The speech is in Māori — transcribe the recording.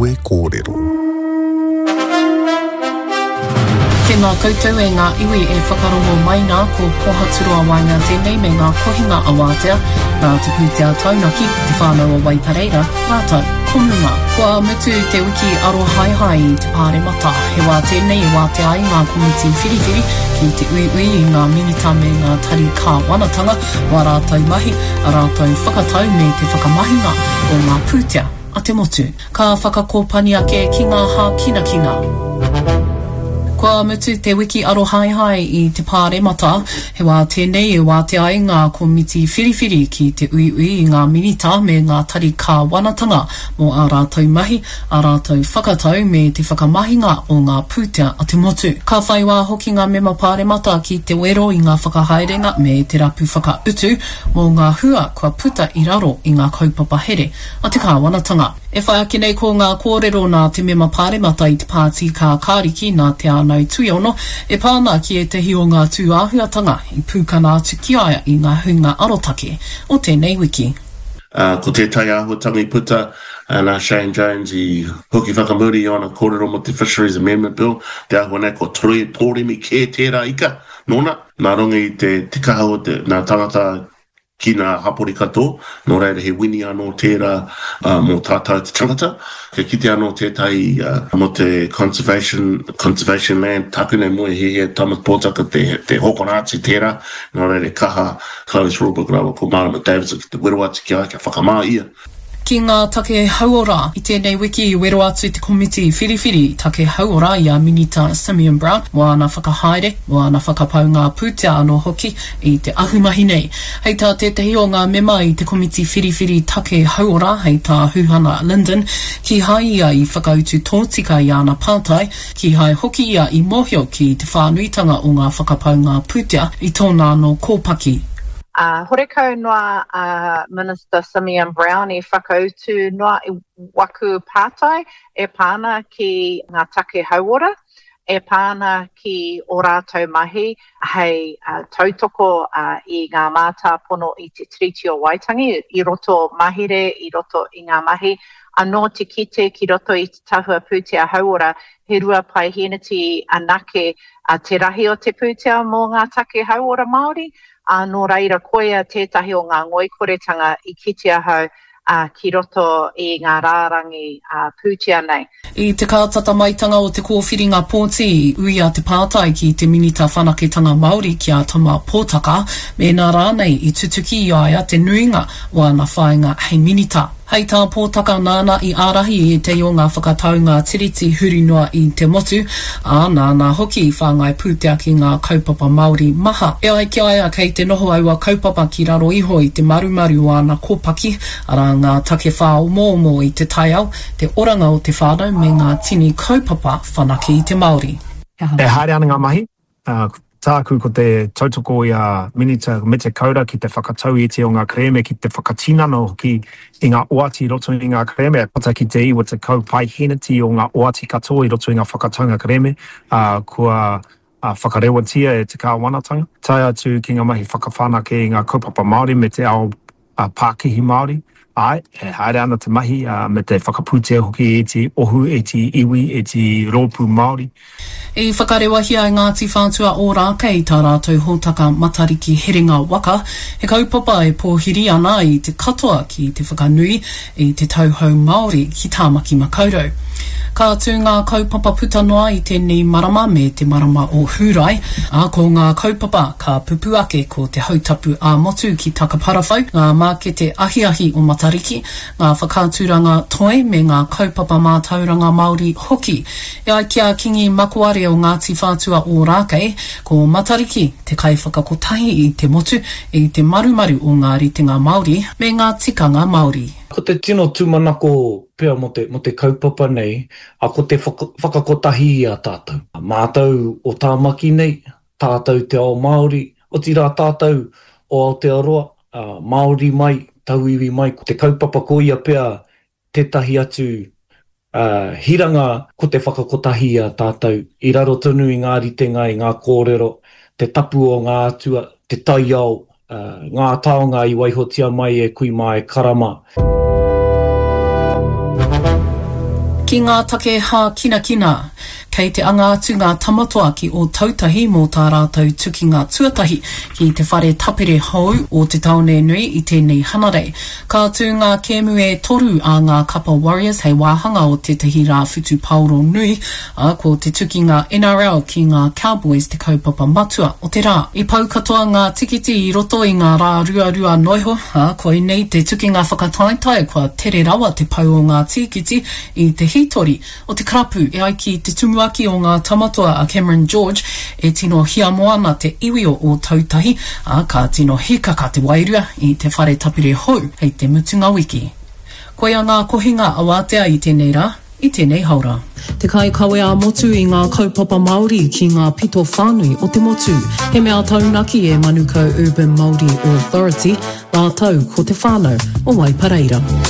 Aue kōrero. Ke ngā koutou e ngā iwi e whakarongo mai nā ko pohaturua wainga tēnei me ngā kohinga awātea, nā te pūtea taunaki, te whānau a Waipareira, rātou, konunga. Kua mutu te wiki aro haihai I te pāremata, he wā tēnei e wātea ai ngā komiti whiriwhiri ki te uiui I ngā minita me ngā tari kāwanatanga, wā rātou mahi, a rātou whakatau me te whakamahinga o ngā pūtea a te motu. Ka whakakōpani ake ki ngā hā kina. Kua mutu te wiki aro haihai I te pāremata, he wā tēnei e wāte ai ngā komiti whiriwhiri ki te uiui I ngā minita me ngā tari kāwanatanga mō a rātou mahi, a rātou whakatau me te whakamahinga o ngā pūtea a te motu. Ka whaiwā hoki ngā mema pāremata ki te wero I ngā whakahaerenga me te rapu whakautu mō ngā hua kua puta I raro I ngā kaupapa here a te kāwanatanga. E whai ake nei ko ngā kōrero nā te mema pāremata I te pāti kā kāriki nā te anau tuiono, e pāna ki e tehi o ngā tūāhuatanga I pūkana atu ki aia I ngā hunga arotake o tēnei wiki. Ko te tai āhuatanga I puta, nā Shane Jones I hoki whakamuri o ngā kōrero mo te Fisheries Amendment Bill, te ahua nei ko tōremi kē tērā ika, nōna, nā rongi I te kaha o nā tangata ki nā hapori kato, nō reira he wini anō tērā mō tātou te tangata. Ke kite anō tētai mo te conservation land, takune moe he Thomas Pōtaka te hokonāti tērā, nō reira kaha Close Rulebook rawa ko Marama Davidson ki te wero atu ki ai ka whakamā ia. Ki ngā take hauora I tēnei wiki I wero atu te komiti whiriwhiri take hauora I a Minita Simeon Brown wa ana whakahaere, wa ana whakapau ngā pūtea anō hoki I te ahumahi nei. Hei tā tētahi o ngā mema I te komiti whiriwhiri take hauora hei tā Huhana Linden ki hai ia I whakautu tōtika I ana pātai, ki hai hoki ia I mohio ki te whānuitanga o ngā whakapau ngā pūtea I tōna anō kōpaki. Horekau noa Minister Simeon Brown I whakautu noa I waku pātai e pāna ki ngā take hauora, e pāna ki o rātou mahi hei tautoko I ngā mātā pono I te Tiriti o Waitangi I roto mahire, I roto I ngā mahi, anō te kite ki roto I te tahua pūtea hauora, he rua pai heneti anake te rahi o te pūtea mō ngā take hauora Māori, nō reira koea tētahi o ngā ngoikoretanga I kitea hau ki roto I ngā rārangi pūtea nei. I te kātata maitanga o te kōwhiringa pōti ui a te pātai ki te minita whanaketanga Māori ki a Tama Pōtaka, me nā rānei I tutuki I aia te nuinga o ana whāinga hei minita. Hei tā pōtaka nāna I ārahi I te o ngā whakataunga tiriti huri noa I te motu, nāna hoki I whāngai pūtea ki ngā kaupapa Māori maha. E ai ki aia kei te noho aua kaupapa ki raro iho I te marumaru o ana kōpaki, ara ngā take whā omo I te taiao, te oranga o te whānau me ngā tini kaupapa whanake I te Māori. E haere ana ngā mahi, tāku ko te tautoko I a Minita me te kaura ki te whakatau I te o ngā kreme ki te whakatinano ki I ngā oati roto I ngā kreme, pata ki te iwa te kaupai heneti o ngā oati katoa I roto I ngā whakataunga kreme, kua whakarewatia e te kāwanatanga. Tai atu ki ngā mahi whakawhanake I ngā kaupapa Māori me te ao Pākihi Māori. Ai, e haere ana te mahi me te whakapūtea hoki E te ohu, E te iwi, E te rōpū Māori. I whakarewahia I Ngāti Whātua o Rāka I tā rātou hōtaka matariki heringa waka, he kaupapa e pōhiri ana I te katoa ki te whakanui I te tauhou Māori ki Tāmaki Makaurau. Ka tū ngā kaupapa puta noa I tēnei marama me te marama o Hūrai, ko ngā kaupapa ka pupu ake ko te hautapu a motu ki Takaparawhau, ngā mākete ahiahi o Matariki, ngā whakāturanga toi me ngā kaupapa mātauranga Māori hoki. E ai kia kingi makuare o Ngāti Whātua o Rākei, ko Matariki te kai whakakotahi I te motu, I te marumaru o ngā ritenga Māori me ngā tikanga Māori. Ko te tino tūmanako pia mo te kaupapa nei, a ko te whakakotahi I a tātou. Mātou o Tāmaki nei, tātou te ao Māori, o tira tātou o Aotearoa, Māori mai, tauiwi mai, ko te kaupapa ko ia pia tētahi atu hiranga ko te whakakotahi a tātou, I raro tonu I ngā ritenga I ngā kōrero, te tapu o ngā atua, te taiao, ngā taonga I waihotia mai e kui mai karama. Ki ngā take hā kina, kei te anga atu ngā tamatoa ki o tautahi mō tā rātou tuki ngā tuatahi ki te whare tapere hou o te taone nui i tēnei hanarei. Ka atu ngā kēmu e toru a ngā Kapa Warriors hei wāhanga o te tahi rā whutu pauro nui, ko te tuki ngā NRL ki ngā Cowboys te kaupapa matua o te rā. I pau katoa ngā tikiti i roto i ngā rā rua noiho, koe nei te tuki ngā whakataetai kua tere rawa te pau o ngā tikiti i te hitori o te karapu e ai ki te tumuaki o ngā tamatoa a Cameron George e tino hia moana te iwio o tautahi ka tino hikaka te wairua i te whare tapire hou hei te mutunga wiki. Koe a ngā kohinga awatea i tēnei rā, i tēnei haura. Te kai kawe a motu i ngā kaupapa Māori ki ngā pito whānui o te motu. He mea taunaki e Manukau Urban Māori Authority, rātau ko te whānau o Waipareira.